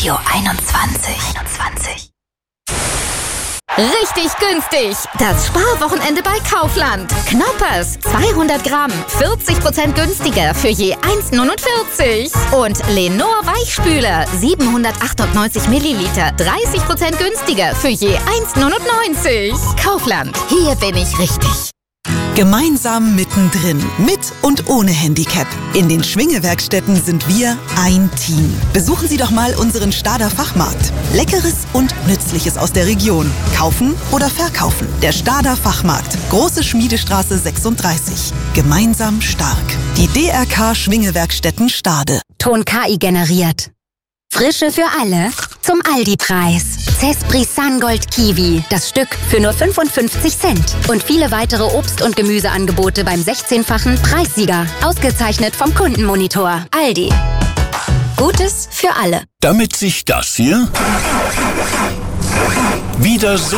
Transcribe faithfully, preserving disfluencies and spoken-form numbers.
Radio einundzwanzig. einundzwanzig. Richtig günstig! Das Sparwochenende bei Kaufland. Knoppers, zweihundert Gramm, vierzig Prozent günstiger für je eins Komma neunundvierzig. Und Lenor Weichspüler, siebenhundertachtundneunzig Milliliter, dreißig Prozent günstiger für je eins Komma neunundneunzig. Kaufland, hier bin ich richtig. Gemeinsam mittendrin, mit und ohne Handicap. In den Schwinge-Werkstätten sind wir ein Team. Besuchen Sie doch mal unseren Stader Fachmarkt. Leckeres und Nützliches aus der Region. Kaufen oder verkaufen. Der Stader Fachmarkt. Große Schmiedestraße sechsunddreißig. Gemeinsam stark. Die D R K Schwinge-Werkstätten Stade. Ton K I generiert. Frische für alle zum Aldi-Preis. Cespri Sungold Kiwi, das Stück für nur fünfundfünfzig Cent. Und viele weitere Obst- und Gemüseangebote beim sechzehnfachen Preissieger. Ausgezeichnet vom Kundenmonitor. Aldi. Gutes für alle. Damit sich das hier wieder so